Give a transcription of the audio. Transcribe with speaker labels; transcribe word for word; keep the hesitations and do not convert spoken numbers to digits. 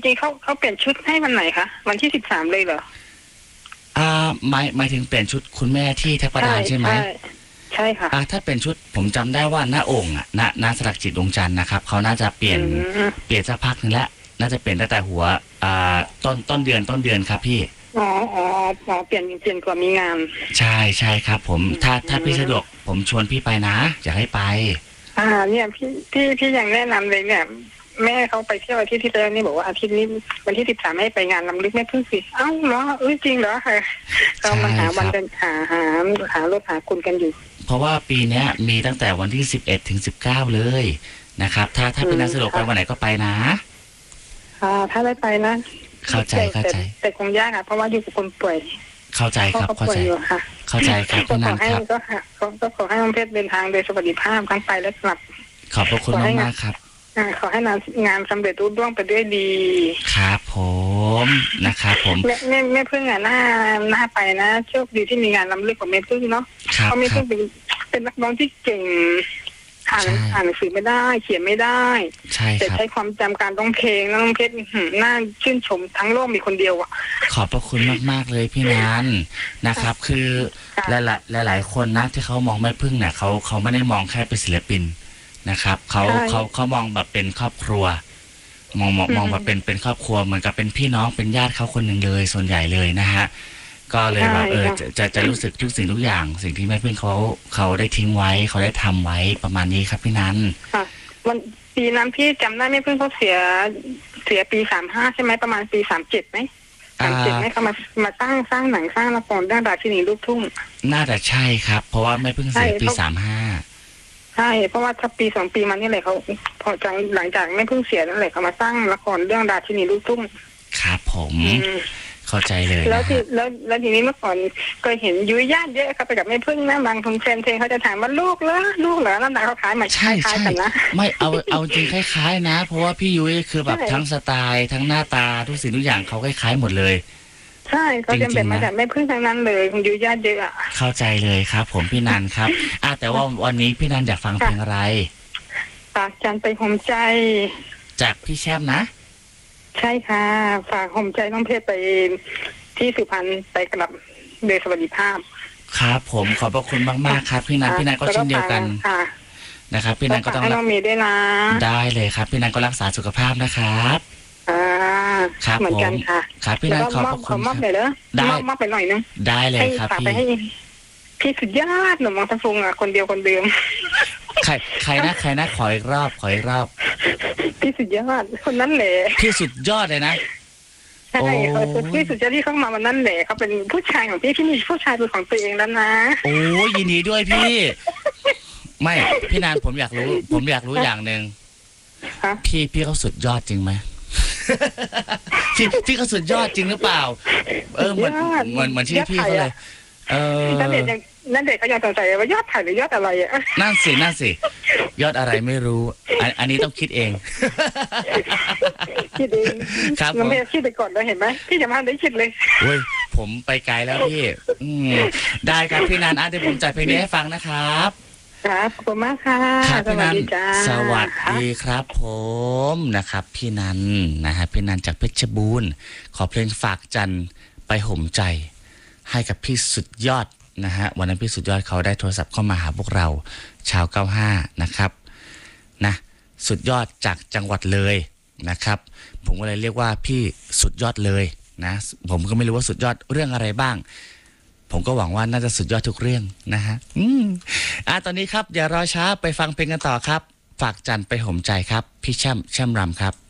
Speaker 1: ริงๆเขาเขาเปลี่ยนชุดให้วันไหนคะวันที่สิบสามเลยเหรอ
Speaker 2: อ่าหมายหมายถึงเปลี่ยนชุดคุณแม่ที่ทัพประดานใช่ไหม
Speaker 1: ใช่ค่ะ
Speaker 2: อ่าถ้าเป็นชุดผมจำได้ว่าหน้าองค์อ่ะณณสลักจิตดวงจันทร์นะครับเขาน่าจะเปลี่ยนเปลี่ยนสักพักหนึ่งแล้วน่าจะเปลี่ยนตั้งแต่หัวอ่าต้นต้นเดือนต้นเดือนครับพี่
Speaker 1: อ๋ออ๋ออ๋อเปลี่ยนเปลี่ยนกว่ามีงาน
Speaker 2: ใช่ใช่ครับผมถ้าถ้าพี่สะดวกผมชวนพี่ไปนะอยากให้ไป
Speaker 1: อ่าเนี่ยพี่พี่พี่ยังแนะนำเลยเนี่ยแม่เขาไปเที่ยวอาทิตย์ที่แล้วนี่บอกว่าอาทิตย์นี้วันที่สิบสามให้ไปงานรำลึกแม่พึ่งสิเอ้าเหรอเอ้ยจริงเหรอค่ะเรามาหาวันกันหาหาหารถหาคุณกันอยู่
Speaker 2: เพราะว่าปีนี้มีตั้งแต่วันที่สิบเอ็ดถึงสิบเก้าเลยนะครับถ้าถ้าเป็นนักสะดวกไปวันไหนก็ไปนะ
Speaker 1: ค่ะถ้าได้ไปนะ
Speaker 2: เข้าใจเข้าใจ
Speaker 1: แต่คงยากค่ะเพราะว่าอยู่กับคนป่วย
Speaker 2: เข้าใจครับเข้าใจเข้าใจครับพี่นันครับ
Speaker 1: ก็ก็ขอให้น้องเพชรเดินทางโดยสวัสดิภาพทั้งไปและกลับ
Speaker 2: ขอบพระคุณมากมากครับ
Speaker 1: ขอให้งานงานสำเร็จรุ่ร่วงไปด้วยดี
Speaker 2: ครับผมนะครับผม
Speaker 1: แม่แม่แม่พึ่งอ่ะหน้าหน้าไปนะโชคดีที่มีงานรำลึกของแม่พึ่งเนาะเพราะแม่พึ่งเป็นเป็นนักร้องที่เก่งอ่านอ่านหนังสือไม่ได้เขียนไม่ได้แต่ใช้ความจำการร้องเพลงน้องเพชรน่าชื่นชมทั้งโลกมีคนเดียวอ่ะ
Speaker 2: ขอบพระคุณมากๆเลยพี่นันนะครับคือหลายๆหลายๆคนนะที่เขามองแม่พึ่งเนี่ยเขาเขาไม่ได้มองแค่เป็นศิลปินนะครับเขาเขาเขามองแบบเป็นครอบครัวมองมองมองแบบเป็นเป็นครอบครัวเหมือนกับเป็นพี่น้องเป็นญาติเขาคนหนึ่งเลยส่วนใหญ่เลยนะฮะก็เลยแบบเออจะจะจะรู้สึกทุกสิ่งทุกอย่างสิ่งที่แม่พึ่งเขาเขาได้ทิ้งไว้เขาได้ทำไว้ประมาณนี้ครับพี่นัน
Speaker 1: ค่ะวันปีนั้นพี่จำได้แม่พึ่งเขาเสียเสียปีสามห้าใช่ไหมประมาณปีสามเจ็ดไหมสามเจ็ดไหมเขามามาสร้างสร้างหนังสร้างละครด้านราชินีลูกทุ่ง
Speaker 2: น่าจะใช่ครับเพราะว่าแม่พึ่งเสียปีสามห้า
Speaker 1: ใช่เพราะว่าถ้าปีสองปีมานี่แหละเขาพอจังหลังจากไม่เพิ่งเสียนั่นแหละเขามาสร้างละครเรื่องราชินีลูกทุ่ง
Speaker 2: ครับผมเข้าใจเลย
Speaker 1: แล้วทีแล้วแล้วทีนี้เมื่อก่อนเคยเห็นยุ้ยญาติเยอะครับไปกับแม่พึ่งนะบางคนแฟนเพลงเขาจะถามว่าลูกเหรอลูกเหรอนั่นนะเขาขายใหม่
Speaker 2: ใช่
Speaker 1: ใช่กันนะ
Speaker 2: ไม่เอาเอาจริงคล้ายๆนะเพราะว่าพี่ยุ้ยคือแบบทั้งสไตล์ทั้งหน้าตาทุกสิ่งทุกอย่างเขาคล้ายๆหมดเลย
Speaker 1: ใช่เขาจะเป็นมาจากแม่พึ่งทั้งนั้นเลยยุ้ยญาติเยอะ
Speaker 2: เข้าใจเลยครับผมพี่นันครับอ่ะแต่ว่าวันนี้พี่นันอยากฟังเพลงอะไร
Speaker 1: ฝากจันไปห่มใจ
Speaker 2: จากพี่แชมป์นะ
Speaker 1: ใช่ค่ะฝากห่มใจน้องเพชรไปที่สุพรรณไปกลับโดยสวัสดิภาพ
Speaker 2: ครับผมขอบพระคุณมากๆครับพี่นันพี่นันก็เช่นเดียวกันนะครับพี่นันก็ต้อง
Speaker 1: ให้น้องมีด้วยนะ
Speaker 2: ได้เลยครับพี่นันก็รักษาสุขภาพนะครับ
Speaker 1: อ่า
Speaker 2: ครับเหมือนกันค่ะ
Speaker 1: ครับ
Speaker 2: พี่นันขอบพระคุณ
Speaker 1: มอบไปเลยได้มอบไปหน่อยนึง
Speaker 2: ได้เลยครับพี่
Speaker 1: พี่สุดยอดหนุ่มมังสะพุงอ่ะคนเดียวคนเดิม
Speaker 2: ใครใครนะใครนะขออีกรอบขออีกรอบ
Speaker 1: พี่สุดยอดคนนั้นแหละ
Speaker 2: พี่สุดยอดเลยนะ
Speaker 1: ใช่เขาพี่สุดยอดที่เข้ามาวันนั้นแหละเขาเป็นผู้ชายของพี่ที่มีผู้ชายเป็นของตัวเองแล้วนะ
Speaker 2: โอ้ยินดีด้วยพี่ไม่พี่นานผมอยากรู้ผมอยากรู้อย่างหนึ่งพี่พี่เขาสุดยอดจริงไหมพี่พี่เขาสุดยอดจริงหรือเปล่าเออเหมือนเหมือนเหมือนชื่อพี่เขาเลยเออ
Speaker 1: นั่นเด็กยังนั่นเด็กเขายังสงสัยว่ายอดถ่ายหรือยอดอะไรอ่ะ
Speaker 2: นั่นสินั่นสิยอดอะไรไม่รู้อันอันนี้ต้องคิดเอง
Speaker 1: คิดเองครับผมไม่คิดไปก่อนเลยเห็นไหมพี่จะมาได้คิดเลย
Speaker 2: โอ้ยผมไปไกลแล้วพี่อืมได้ครับพี่นันอ่ะเดี๋ยวผมจัดเพลงนี้ให้ฟังนะครับ
Speaker 1: ครับขอบคุณมากค่ะ
Speaker 2: สวัสดีจ้าสวัสดีครับผมนะครับพี่นันนะฮะพี่นันจากเพชรบูรณ์ขอเพลงฝากจันไปห่มใจให้กับพี่สุดยอดนะฮะวันนั้นพี่สุดยอดเขาได้โทรศัพท์เข้ามาหาพวกเราชาวเก้าห้านะครับนะสุดยอดจากจังหวัดเลยนะครับผมก็เลยเรียกว่าพี่สุดยอดเลยนะผมก็ไม่รู้ว่าสุดยอดเรื่องอะไรบ้างผมก็หวังว่าน่าจะสุดยอดทุกเรื่องนะฮะอืมอ่ะตอนนี้ครับอย่ารอช้าไปฟังเพลงกันต่อครับฝากจันไปห่มใจครับพี่แช่มแช่มรำครับ